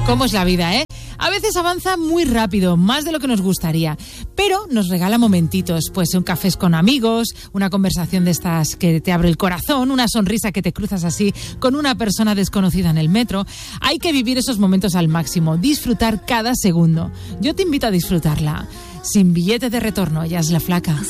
cómo es la vida, ¿eh? A veces avanza muy rápido, más de lo que nos gustaría, pero nos regala momentitos, pues un café con amigos, una conversación de estas que te abre el corazón, una sonrisa que te cruzas así con una persona desconocida en el metro. Hay que vivir esos momentos al máximo, disfrutar cada segundo. Yo te invito a disfrutarla. Sin billete de retorno, ella es La Flaca.